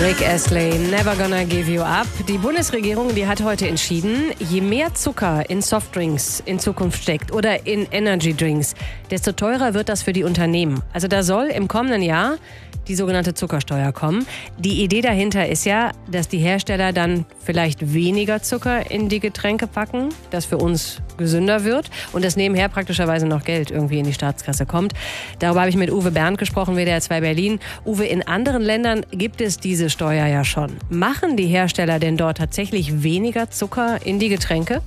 Rick Astley, Never Gonna Give You Up. Die Bundesregierung, die hat heute entschieden, je mehr Zucker in Softdrinks in Zukunft steckt oder in Energydrinks, desto teurer wird das für die Unternehmen. Also da soll im kommenden Jahr die sogenannte Zuckersteuer kommen. Die Idee dahinter ist ja, dass die Hersteller dann vielleicht weniger Zucker in die Getränke packen, das für uns gesünder wird und dass nebenher praktischerweise noch Geld irgendwie in die Staatskasse kommt. Darüber habe ich mit Uwe Bernd gesprochen, WDR 2 Berlin. Uwe, in anderen Ländern gibt es diese Steuer ja schon. Machen die Hersteller denn dort tatsächlich weniger Zucker in die Getränke?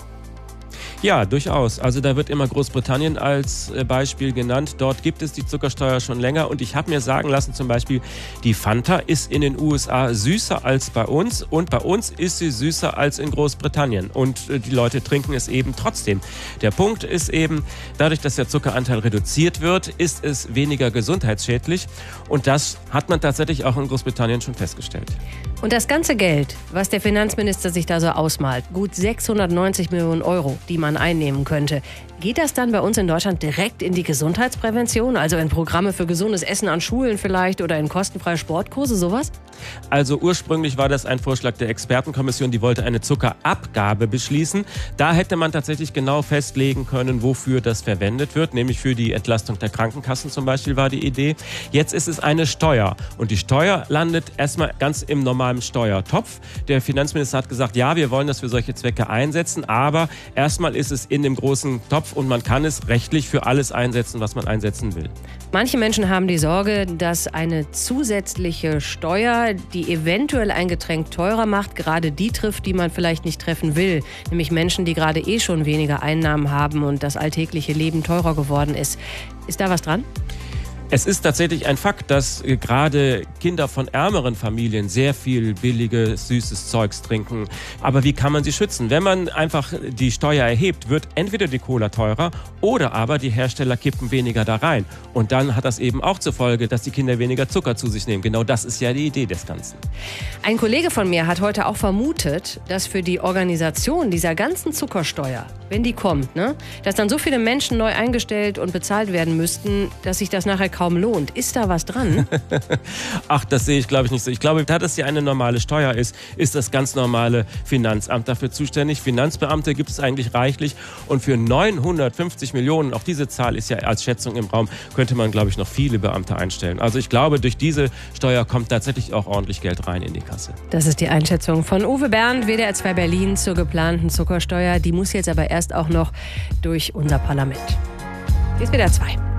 Ja, durchaus. Also da wird immer Großbritannien als Beispiel genannt. Dort gibt es die Zuckersteuer schon länger und ich habe mir sagen lassen, zum Beispiel die Fanta ist in den USA süßer als bei uns und bei uns ist sie süßer als in Großbritannien und die Leute trinken es eben trotzdem. Der Punkt ist eben, dadurch, dass der Zuckeranteil reduziert wird, ist es weniger gesundheitsschädlich und das hat man tatsächlich auch in Großbritannien schon festgestellt. Und das ganze Geld, was der Finanzminister sich da so ausmalt, gut 690 Millionen Euro, die man einnehmen könnte. Geht das dann bei uns in Deutschland direkt in die Gesundheitsprävention? Also in Programme für gesundes Essen an Schulen vielleicht oder in kostenfreie Sportkurse, sowas? Also ursprünglich war das ein Vorschlag der Expertenkommission, die wollte eine Zuckerabgabe beschließen. Da hätte man tatsächlich genau festlegen können, wofür das verwendet wird, nämlich für die Entlastung der Krankenkassen zum Beispiel war die Idee. Jetzt ist es eine Steuer und die Steuer landet erstmal ganz im normalen Steuertopf. Der Finanzminister hat gesagt, ja, wir wollen das für solche Zwecke einsetzen, aber erstmal ist es in dem großen Topf und man kann es rechtlich für alles einsetzen, was man einsetzen will. Manche Menschen haben die Sorge, dass eine zusätzliche Steuer, die eventuell ein Getränk teurer macht, gerade die trifft, die man vielleicht nicht treffen will. Nämlich Menschen, die gerade schon weniger Einnahmen haben und das alltägliche Leben teurer geworden ist. Ist da was dran? Es ist tatsächlich ein Fakt, dass gerade Kinder von ärmeren Familien sehr viel billiges, süßes Zeugs trinken. Aber wie kann man sie schützen? Wenn man einfach die Steuer erhebt, wird entweder die Cola teurer oder aber die Hersteller kippen weniger da rein. Und dann hat das eben auch zur Folge, dass die Kinder weniger Zucker zu sich nehmen. Genau das ist ja die Idee des Ganzen. Ein Kollege von mir hat heute auch vermutet, dass für die Organisation dieser ganzen Zuckersteuer, wenn die kommt, dass dann so viele Menschen neu eingestellt und bezahlt werden müssten, dass sich das nachher kaum lohnt. Ist da was dran? Ach, das sehe ich, glaube ich, nicht so. Ich glaube, da das ja eine normale Steuer ist das ganz normale Finanzamt dafür zuständig. Finanzbeamte gibt es eigentlich reichlich und für 950 Millionen, auch diese Zahl ist ja als Schätzung im Raum, könnte man, glaube ich, noch viele Beamte einstellen. Also ich glaube, durch diese Steuer kommt tatsächlich auch ordentlich Geld rein in die Kasse. Das ist die Einschätzung von Uwe Bernd, WDR 2 Berlin, zur geplanten Zuckersteuer. Die muss jetzt aber erst auch noch durch unser Parlament. Hier ist WDR 2.